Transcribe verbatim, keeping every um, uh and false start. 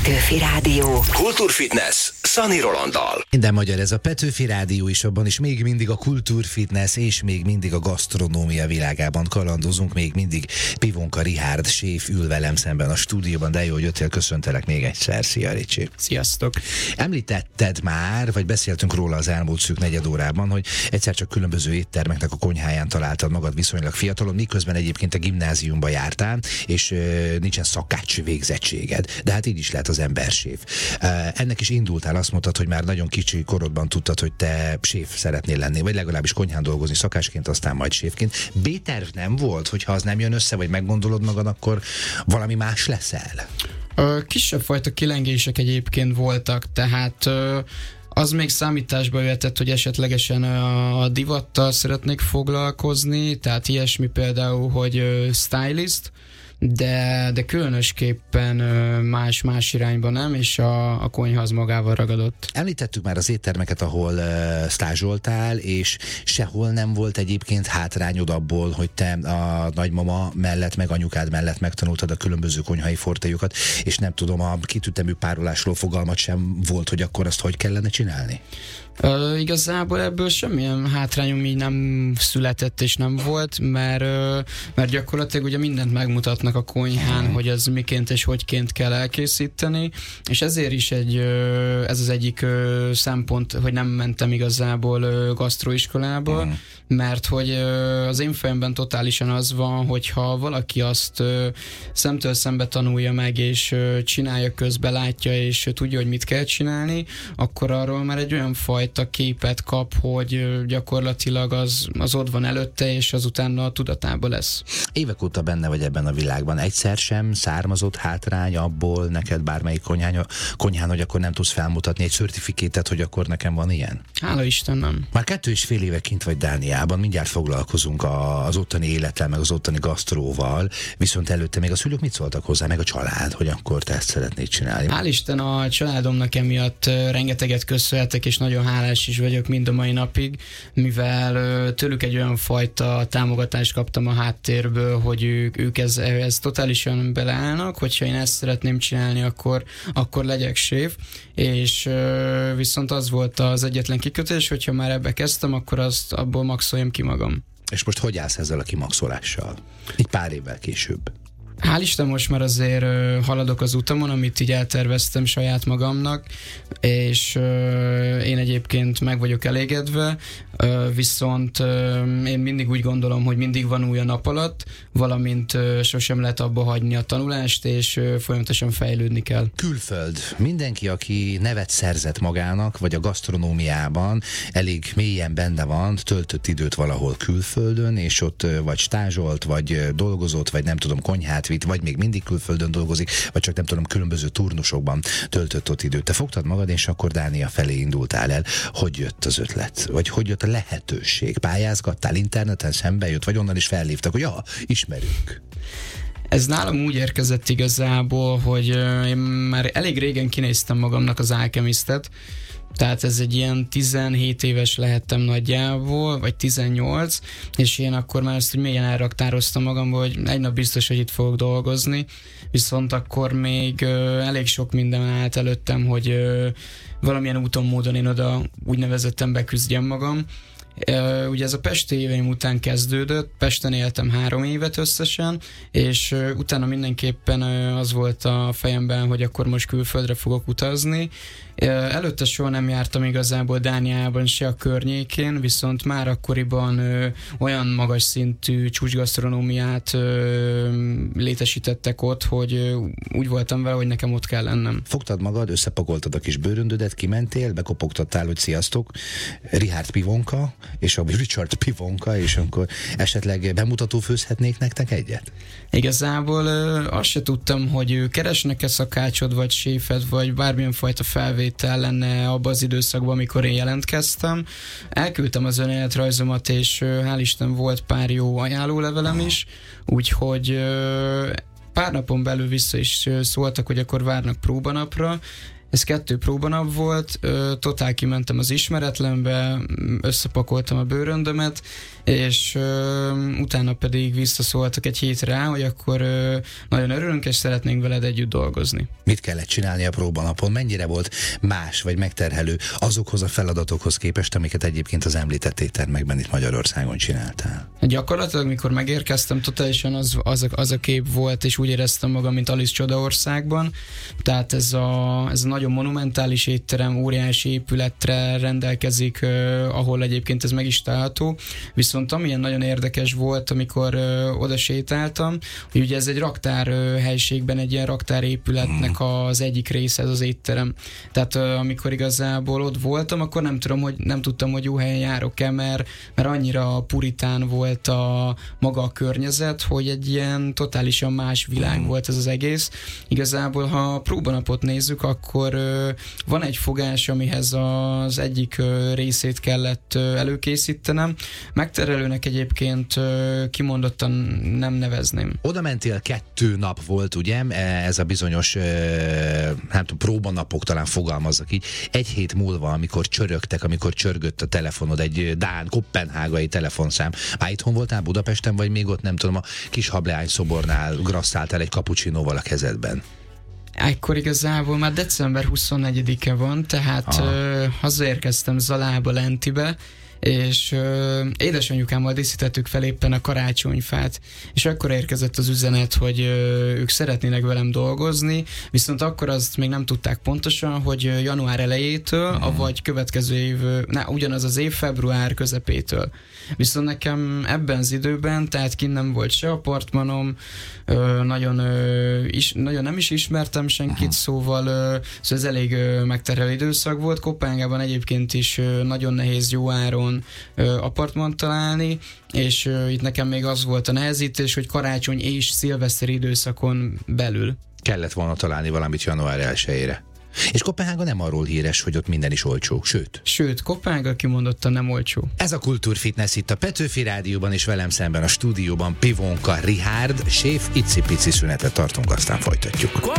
Petőfi Rádió. Kultúrfitness Szani Rolanddal. Minden magyar, ez a Petőfi Rádió is, abban is még mindig a kultúrfitness és még mindig a gasztronómia világában kalandozunk, még mindig Pivonka Richárd séf ül velem szemben a stúdióban, de jó, hogy jöttél, köszöntelek még egyszer. Szia, Ricsi. Sziasztok. Említetted már, vagy beszéltünk róla az elmúlt szűk negyed órában, hogy egyszer csak különböző éttermeknek a konyháján találtad magad viszonylag fiatalon, miközben egyébként a gimnáziumba jártál, és uh, nincsen szakács végzettséged, de hát így is lehet az ember séf. Uh, ennek is indultál, azt mondtad, hogy már nagyon kicsi korodban tudtad, hogy te séf szeretnél lenni, vagy legalábbis konyhán dolgozni szakásként, aztán majd séfként. B-terv nem volt, hogyha az nem jön össze, vagy meggondolod magad, akkor valami más leszel? Kisebb fajta kilengések egyébként voltak, tehát az még számításba jöhetett, hogy esetlegesen a divattal szeretnék foglalkozni, tehát ilyesmi például, hogy stylist, de, de különösképpen más-más irányba nem, és a, a konyha az magával ragadott. Említettük már az éttermeket, ahol uh, stázsoltál, és sehol nem volt egyébként hátrányod abból, hogy te a nagymama mellett, meg anyukád mellett megtanultad a különböző konyhai fortéjukat, és nem tudom, a kitűtemű párolásról fogalmat sem volt, hogy akkor azt hogy kellene csinálni? Uh, igazából ebből semmilyen hátrányom így nem született és nem volt, mert, uh, mert gyakorlatilag ugye mindent megmutatnak a konyhán, hmm. hogy az miként és hogyként kell elkészíteni, és ezért is egy, uh, ez az egyik uh, szempont, hogy nem mentem igazából uh, gasztroiskolába, hmm. mert hogy uh, az én fejemben totálisan az van, hogyha valaki azt uh, szemtől szembe tanulja meg, és uh, csinálja közben, látja, és uh, tudja, hogy mit kell csinálni, akkor arról már egy olyan fajta a képet kap, hogy gyakorlatilag az, az ott van előtte, és azután a tudatában lesz. Évek óta benne vagy ebben a világban. Egyszer sem származott hátrány abból neked bármelyik konyhán, konyhán, hogy akkor nem tudsz felmutatni egy certifikétet, hogy akkor nekem van ilyen? Hála Isten, nem. Már kettő és fél éve kint vagy Dániában, mindjárt foglalkozunk a, az ottani élettel, meg az ottani gasztróval, viszont előtte még a szülők mit szóltak hozzá, meg a család, hogy akkor te ezt szeretnéd csinálni? Hál' Isten, a családomnak emiatt rengeteget köszönhetek, és nagyon hálás is vagyok mind a mai napig, mivel tőlük egy olyan fajta támogatást kaptam a háttérből, hogy ők, ők ez, ez totálisan beleállnak, hogyha én ezt szeretném csinálni, akkor, akkor legyek séf, és viszont az volt az egyetlen kikötés, hogyha már ebbe kezdtem, akkor azt abból maxoljam ki magam. És most hogy állsz ezzel a kimaxolással? Így pár évvel később. Hál' Isten, most már azért uh, haladok az utamon, amit így elterveztem saját magamnak, és uh, én egyébként meg vagyok elégedve, uh, viszont uh, én mindig úgy gondolom, hogy mindig van új a nap alatt, valamint uh, sosem lehet abba hagyni a tanulást, és uh, folyamatosan fejlődni kell. Külföld. Mindenki, aki nevet szerzett magának, vagy a gasztronómiában elég mélyen benne van, töltött időt valahol külföldön, és ott uh, vagy stázsolt, vagy uh, dolgozott, vagy nem tudom, konyhát vitt, vagy még mindig külföldön dolgozik, vagy csak nem tudom, különböző turnusokban töltött ott időt. Te fogtad magad, és akkor Dánia felé indultál el. Hogy jött az ötlet? Vagy hogy jött a lehetőség? Pályázgattál interneten, szembe jött, vagy onnan is felhívtak, hogy ja, ismerünk. Ez nálam úgy érkezett igazából, hogy én már elég régen kinéztem magamnak az Alchemistet, tehát ez egy ilyen tizenhét éves lehettem nagyjából, vagy tizennyolc, és én akkor már ezt úgy mélyen elraktároztam magamba, hogy egy nap biztos, hogy itt fogok dolgozni, viszont akkor még uh, elég sok minden állt előttem, hogy uh, valamilyen úton, módon én oda úgynevezetten beküzdjem magam. Uh, ugye ez a pesti éveim után kezdődött, Pesten éltem három évet összesen, és uh, utána mindenképpen uh, az volt a fejemben, hogy akkor most külföldre fogok utazni. Uh, előtte soha nem jártam igazából Dániában, se a környékén, viszont már akkoriban uh, olyan magas szintű csúcsgasztronómiát uh, létesítettek ott, hogy uh, úgy voltam vele, hogy nekem ott kell lennem. Fogtad magad, összepakoltad a kis bőröndödet, kimentél, bekopogtattál, hogy sziasztok, Richárd Pivonka, és a Richard Pivonka, és akkor esetleg bemutató főzhetnék nektek egyet? Igazából ö, azt se tudtam, hogy keresnek-e szakácsod, vagy séfet, vagy bármilyen fajta felvétel lenne abban az időszakban, amikor én jelentkeztem. Elküldtem az önéletrajzomat, és ö, hál' Isten volt pár jó ajánlólevelem is, úgyhogy ö, pár napon belül vissza is szóltak, hogy akkor várnak próbanapra. Ez kettő próbanap volt, totál kimentem az ismeretlenbe, összepakoltam a bőröndömet, és ö, utána pedig visszaszóltak egy hétre rá, hogy akkor ö, nagyon örülünk, és szeretnénk veled együtt dolgozni. Mit kellett csinálni a próbanapon? Mennyire volt más vagy megterhelő azokhoz a feladatokhoz képest, amiket egyébként az említett éttermekben itt Magyarországon csináltál? Gyakorlatilag, mikor megérkeztem, totálisan az, az, a, az a kép volt, és úgy éreztem magam, mint Alice Csodaországban. Tehát ez a, ez a nagyon monumentális étterem, óriási épületre rendelkezik, eh, ahol egyébként ez meg is található. Viszont amilyen nagyon érdekes volt, amikor eh, oda sétáltam, hogy ugye ez egy raktár eh, helységben, egy ilyen raktárépületnek az egyik része, ez az étterem. Tehát eh, amikor igazából ott voltam, akkor nem tudom, hogy nem tudtam, hogy jó helyen járok-e, mert, mert annyira puritán volt a maga a környezet, hogy egy ilyen totálisan más világ volt ez az egész. Igazából, ha a próbanapot nézzük, akkor ö, van egy fogás, amihez az egyik ö, részét kellett ö, előkészítenem. Megterelőnek egyébként ö, kimondottan nem nevezném. Oda mentél, kettő nap volt, ugye? Ez a bizonyos, ö, nem tudom, próbanapok, talán fogalmazzak így. Egy hét múlva, amikor csörögtek, amikor csörgött a telefonod, egy dán, koppenhágai telefonszám. Már itthon voltál Budapesten, vagy még ott, nem tudom, a kis hableány szobornál grasszáltál egy cappuccinóval a kezedben? Ekkor igazából már december huszonnegyedike van, tehát ö, hazaérkeztem Zalába, Lentibe, és ö, édesanyukámmal díszítettük fel éppen a karácsonyfát, és akkor érkezett az üzenet, hogy ö, ők szeretnének velem dolgozni, viszont akkor azt még nem tudták pontosan, hogy január elejétől, mm. avagy következő év, na, ugyanaz az év február közepétől. Viszont nekem ebben az időben, tehát kint nem volt se apartmanom, ö, nagyon, ö, is, nagyon nem is ismertem senkit, mm. szóval, ö, szóval ez elég ö, megterhelő időszak volt. Koppenhágában egyébként is ö, nagyon nehéz jó áron apartmant találni, és uh, itt nekem még az volt a nehezítés, hogy karácsony és szilveszteri időszakon belül. Kellett volna találni valamit január elsejére. És Koppenhága nem arról híres, hogy ott minden is olcsó, sőt. Sőt, Koppenhága kimondottan nem olcsó. Ez a Kultúrfitness itt a Petőfi Rádióban, és velem szemben a stúdióban Pivonka Richárd, séf, icipici szünetet tartunk, aztán folytatjuk.